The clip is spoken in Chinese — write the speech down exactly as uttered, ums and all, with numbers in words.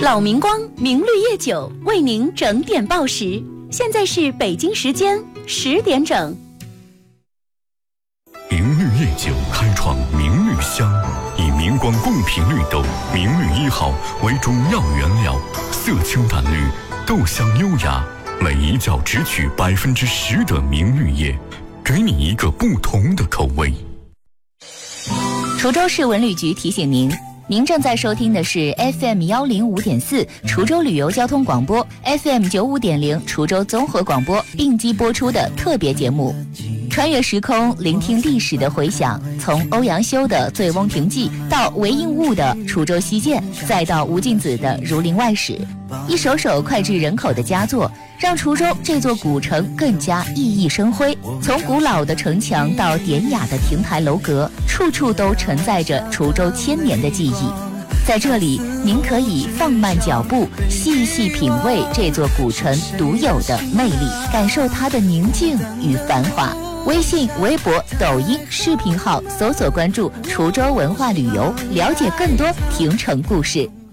老明光明绿叶酒为您整点报时，现在是北京时间十点整。 明绿叶酒开创明绿香，以明光贡品绿豆明绿一号为主要原料，色清淡绿，豆香优雅，每一窖只取百分之十的明绿叶，给你一个不同的口味。 滁州市文旅局提醒您，您正在收听的是 F M 幺零五点四滁州旅游交通广播 ，F M 九五点零滁州综合广播并机播出的特别节目。穿越时空，聆听历史的回响，从欧阳修的《醉翁亭记》到韦应物的《滁州西涧》，再到吴敬梓的《儒林外史》，一首首脍炙人口的佳作，让滁州这座古城更加熠熠生辉。从古老的城墙到典雅的亭台楼阁，处处都承载着滁州千年的记忆。在这里，您可以放慢脚步，细细品味这座古城独有的魅力，感受它的宁静与繁华。微信、微博、抖音视频号搜索关注滁州文化旅游，了解更多亭城故事。